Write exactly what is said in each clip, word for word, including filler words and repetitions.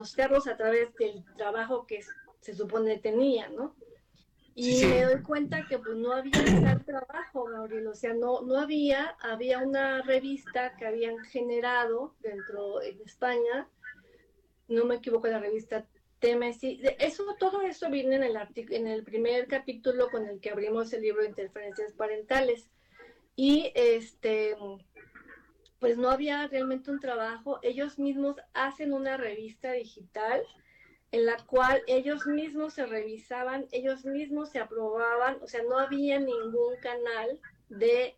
conocerlos a través del trabajo que se supone tenía, ¿no? Sí, Y me sí. doy cuenta que pues no había tal trabajo, Gabriel, o sea, no, no había, había una revista que habían generado dentro en España, no me equivoco, la revista Temesi, eso, todo eso viene en el artículo, en el primer capítulo con el que abrimos el libro de interferencias parentales. Y este, pues no había realmente un trabajo, ellos mismos hacen una revista digital en la cual ellos mismos se revisaban, ellos mismos se aprobaban, o sea, no había ningún canal de,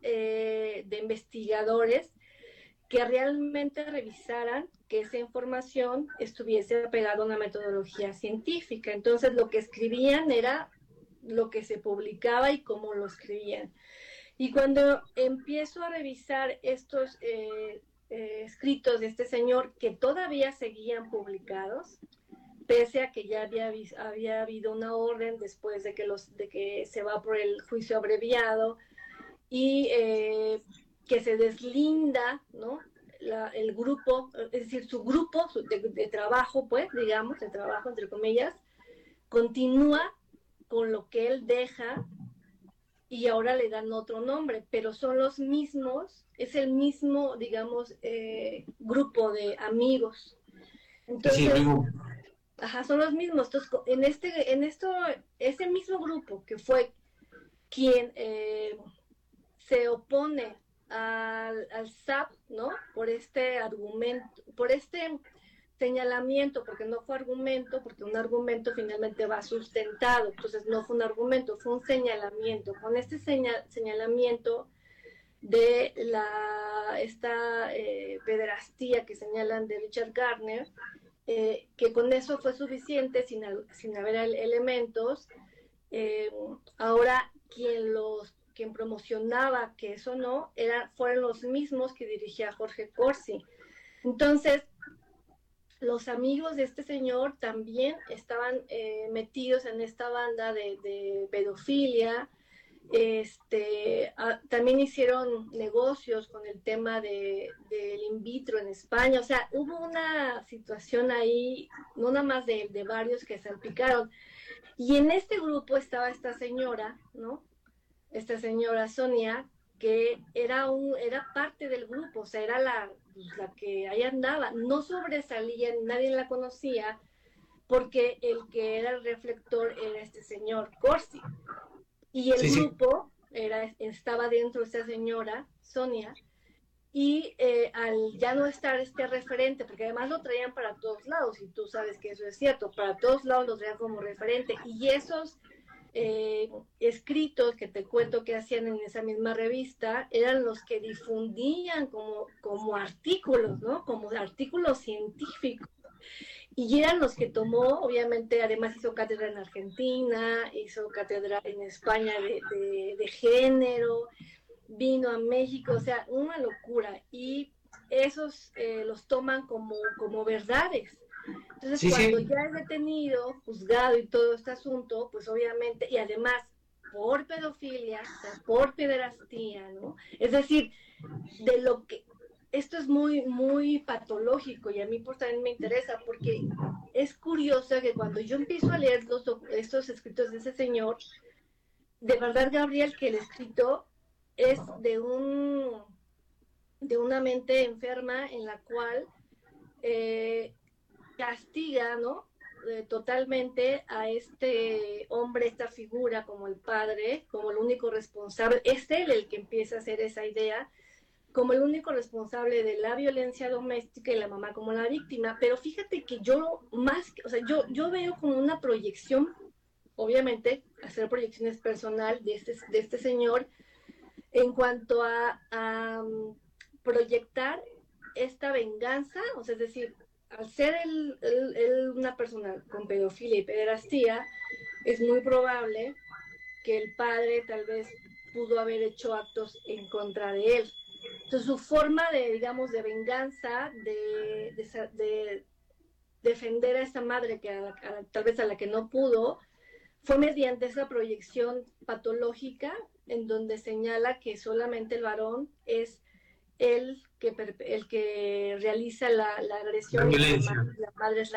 eh, de investigadores que realmente revisaran que esa información estuviese apegada a una metodología científica. Entonces, lo que escribían era lo que se publicaba y cómo lo escribían. Y cuando empiezo a revisar estos eh, eh, escritos de este señor que todavía seguían publicados, pese a que ya había, había habido una orden después de que, los, de que se va por el juicio abreviado y eh, que se deslinda, ¿no? La, el grupo, es decir, su grupo de, de trabajo, pues, digamos, de trabajo, entre comillas, continúa con lo que él deja y ahora le dan otro nombre, pero son los mismos, es el mismo, digamos, eh, grupo de amigos. Sí, sí, Entonces, mismo. ajá, son los mismos. Entonces, en este, en esto, ese mismo grupo que fue quien eh, se opone al, al S A P, ¿no? Por este argumento, por este señalamiento, porque no fue argumento, porque un argumento finalmente va sustentado, entonces no fue un argumento, fue un señalamiento. Con este señal, señalamiento de la esta eh, pederastía que señalan de Richard Gardner, eh, que con eso fue suficiente sin, sin haber elementos. Eh, ahora quien los quien promocionaba que eso no era, fueron los mismos que dirigía Jorge Corsi. Entonces, los amigos de este señor también estaban eh, metidos en esta banda de, de pedofilia. Este, a, también hicieron negocios con el tema de, del in vitro en España. O sea, hubo una situación ahí, no nada más de, de varios que salpicaron. Y en este grupo estaba esta señora, ¿no? Esta señora Sonia, que era, un, era parte del grupo, o sea, era la, pues, la que ahí andaba, no sobresalía, nadie la conocía, porque el que era el reflector era este señor Corsi. Y el Sí, sí. grupo era, estaba dentro de esta señora, Sonia, y eh, al ya no estar este referente, porque además lo traían para todos lados, y tú sabes que eso es cierto, para todos lados lo traían como referente, y esos eh, escritos que te cuento que hacían en esa misma revista eran los que difundían como, como artículos, ¿no? Como artículos científicos. Y eran los que tomó, obviamente, además hizo cátedra en Argentina, hizo cátedra en España de, de, de género, vino a México, o sea, una locura. Y esos eh, los toman como, como verdades. Entonces, Sí, cuando sí. ya es detenido, juzgado y todo este asunto, pues obviamente, y además por pedofilia, o sea, por pederastía, ¿no? Es decir, de lo que, esto es muy, muy patológico y a mí por también me interesa porque es curioso que cuando yo empiezo a leer los, estos escritos de ese señor, de verdad, Gabriel, que el escrito es de un, de una mente enferma en la cual eh, castiga, ¿no? Eh, totalmente a este hombre, esta figura como el padre, como el único responsable, es él el que empieza a hacer esa idea, como el único responsable de la violencia doméstica y la mamá como la víctima, pero fíjate que yo más, o sea, yo, yo veo como una proyección, obviamente, hacer proyecciones personal de este, de este señor en cuanto a, a um, proyectar esta venganza, o sea, es decir, al ser él, él, él una persona con pedofilia y pederastía, es muy probable que el padre tal vez pudo haber hecho actos en contra de él. Entonces, su forma de, digamos, de venganza, de, de, de defender a esa madre que a la, a, tal vez a la que no pudo, fue mediante esa proyección patológica en donde señala que solamente el varón es el que, el que realiza la, la La agresión y que la, violencia. la madre es la